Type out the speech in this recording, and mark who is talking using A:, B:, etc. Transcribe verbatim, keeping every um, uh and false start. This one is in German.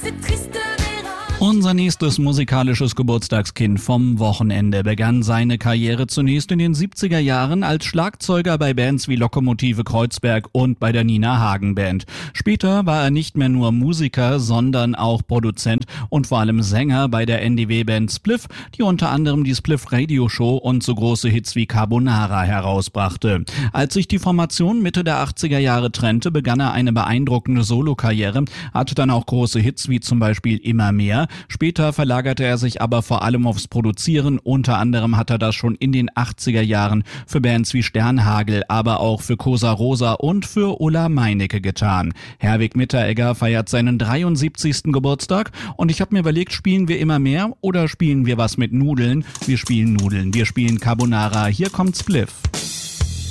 A: Unser nächstes musikalisches Geburtstagskind vom Wochenende begann seine Karriere zunächst in den siebziger Jahren als Schlagzeuger bei Bands wie Lokomotive Kreuzberg und bei der Nina Hagen Band. Später war er nicht mehr nur Musiker, sondern auch Produzent und vor allem Sänger bei der N D W-Band Spliff, die unter anderem die Spliff Radio Show und so große Hits wie Carbonara herausbrachte. Als sich die Formation Mitte der achtziger Jahre trennte, begann er eine beeindruckende Solokarriere, hatte dann auch große Hits wie zum Beispiel Immer mehr. Später verlagerte er sich aber vor allem aufs Produzieren. Unter anderem hat er das schon in den achtziger Jahren für Bands wie Sternhagel, aber auch für Cosa Rosa und für Ulla Meinecke getan. Herwig Mitteregger feiert seinen dreiundsiebzigsten Geburtstag und ich habe mir überlegt, spielen wir Immer mehr oder spielen wir was mit Nudeln? Wir spielen Nudeln, wir spielen Carbonara. Hier kommt Spliff.